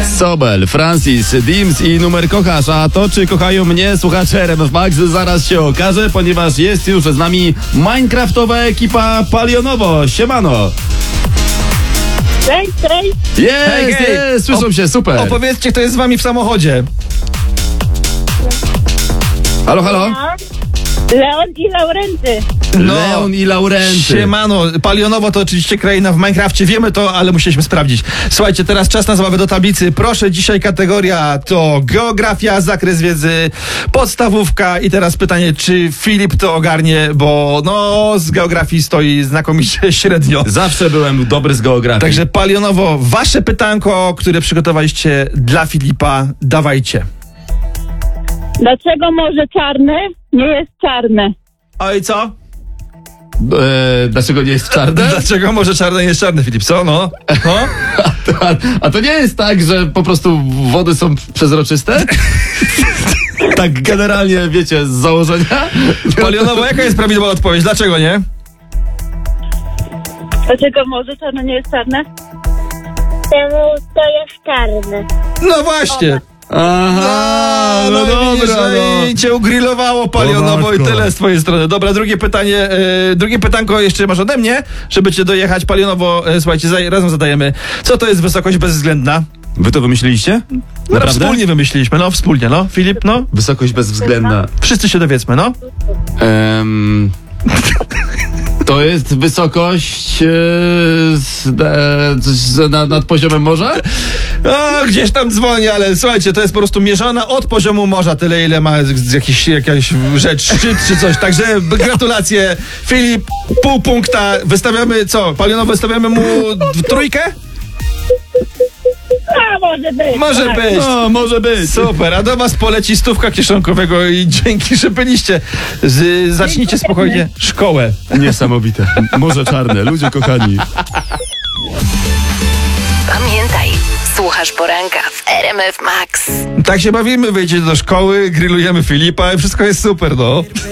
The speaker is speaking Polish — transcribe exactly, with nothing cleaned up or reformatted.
Sobel, Francis, Dims i numer kochasz, a to czy kochają mnie słuchacze R M F Max zaraz się okaże, ponieważ jest już z nami minecraftowa ekipa Palionowo. Siemano! Cześć, cześć. Jest, Hej, hej. jest, słyszą Op- się, super. Opowiedzcie, kto jest z wami w samochodzie. Halo, halo? Leon i Laurenty. No. Leon i Laurenty. Siemano, Palionowo to oczywiście kraina w Minecrafcie, wiemy to, ale musieliśmy sprawdzić. Słuchajcie, teraz czas na zabawę do tablicy. Proszę, dzisiaj kategoria to geografia, zakres wiedzy, podstawówka i teraz pytanie, czy Filip to ogarnie, bo no z geografii stoi znakomicie średnio. Zawsze byłem dobry z geografii. Także Palionowo, wasze pytanko, które przygotowaliście dla Filipa, dawajcie. Dlaczego Morze Czarne nie jest czarne? Oj, co? E, dlaczego nie jest czarne? Dlaczego może czarne nie jest czarne, Filip? Co, no? no? A to, a to nie jest tak, że po prostu wody są przezroczyste? Tak generalnie, wiecie, z założenia? Palionowo, jaka jest prawidłowa odpowiedź? Dlaczego nie? Dlaczego Morze Czarne nie jest czarne? Temu to jest czarne. No właśnie. Aha, no, no, dobra, no. I cię ugrillowało, Palionowo, i matko. tyle z twojej strony. Dobra, drugie pytanie, e, drugie pytanko jeszcze masz ode mnie, żeby cię dojechać. Palionowo, e, słuchajcie, zaj- razem zadajemy. Co to jest wysokość bezwzględna? Wy to wymyśliliście? No, Naprawdę? wspólnie wymyśliliśmy, no, wspólnie, no. Filip, no. Wysokość bezwzględna. Wszyscy się dowiedzmy, no. Em, to jest wysokość e, z, e, z, nad, nad poziomem morza? O, gdzieś tam dzwoni, ale słuchajcie, to jest po prostu mierzona od poziomu morza, tyle ile ma z- z jakiś, jakaś rzecz, szczyt czy coś. Także gratulacje, Filip, pół punkta. Wystawiamy, co, Palionowo, wystawiamy mu w trójkę? A, może być. Może tak. być. No, może być. Super, a do was poleci stówka kieszonkowego i dzięki, że byliście. Z, zacznijcie spokojnie szkołę. Niesamowite. Morze czarne, ludzie kochani. Pamiętaj, słuchasz poranka w R M F Max. Tak się bawimy, wyjdziecie do szkoły, grillujemy Filipa i wszystko jest super, no.